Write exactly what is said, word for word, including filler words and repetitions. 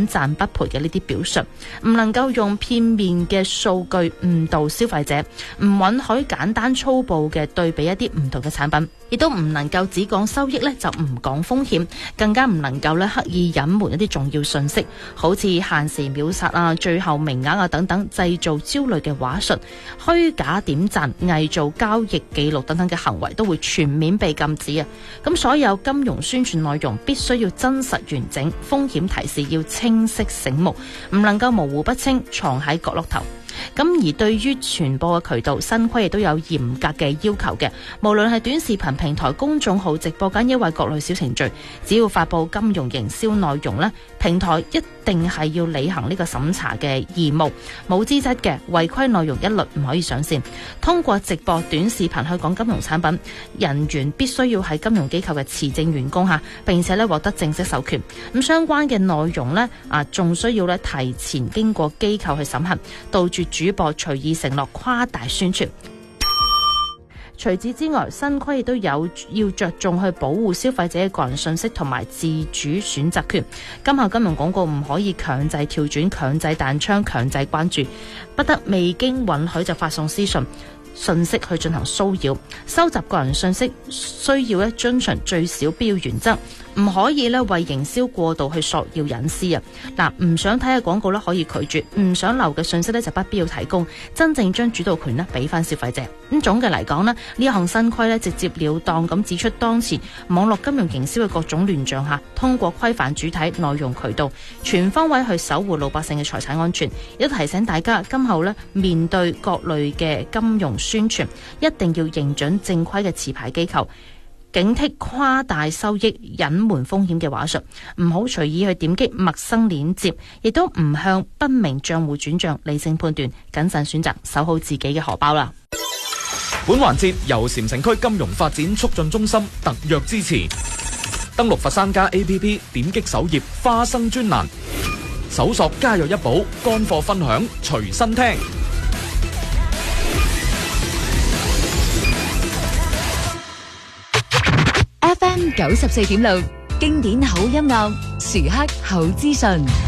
短暫不賠嘅呢啲表述，唔能夠用片面嘅數據誤導消費者，唔允許簡單粗暴嘅對比一啲唔同嘅產品，亦都唔能夠只講收益呢就唔講風險，更加唔能夠咧刻意隱瞞一啲重要信息，好似限時秒殺啊、最後名額啊等等，製造焦慮嘅話術、虛假點讚、偽造交易記錄等等嘅行為都會全面被禁止啊！咁所有金融宣傳內容必須要真實完整，風險提示要清晰醒目，唔能夠模糊不清，藏喺角落頭。咁而對於傳播嘅渠道，新規亦都有嚴格嘅要求嘅。無論係短視頻平台、公眾號、直播間，抑或各類小程序，只要發佈金融營銷內容呢，平台一定係要履行呢個審查嘅義務。冇資質嘅違規內容一律唔可以上線。通過直播、短視頻去講金融產品，人員必須要係金融機構嘅持證員工嚇，並且咧獲得正式授權。咁相關嘅內容呢，啊，仲需要咧提前經過機構去審核，杜絕主播隨意承諾誇大宣傳。除此之外，新規亦都有要着重去保護消費者嘅個人信息同埋自主選擇權。今後金融廣告唔可以強制跳轉、強制彈窗、強制關注，不得未經允許就發送私信信息去進行騷擾。收集個人信息需要咧遵循最少必要原則，唔可以咧為營銷過度去索要隱私啊！嗱，唔想睇嘅廣告咧可以拒絕，唔想留嘅信息咧就不必要提供，真正將主導權咧俾翻消費者。咁總嘅嚟講咧，呢一項新規咧直接了當咁指出當前網絡金融營銷嘅各種亂象下，通過規範主體、內容、渠道，全方位去守護老百姓嘅財產安全。亦都提醒大家，今後咧面對各類嘅金融宣傳，一定要認準正規嘅持牌機構，警惕誇大收益、隱瞞風險嘅話術，唔好隨意去點擊陌生鏈接，亦都唔向不明賬戶轉賬，理性判斷，謹慎選擇，守好自己嘅荷包啦。 本環節由禪城區金融發展促進中心特約支持。登錄佛山家 A P P， 點擊首頁花生專欄，搜索家有一寶，乾貨分享隨身聽。 F M 九十四點六，經典好音樂，時刻好資訊。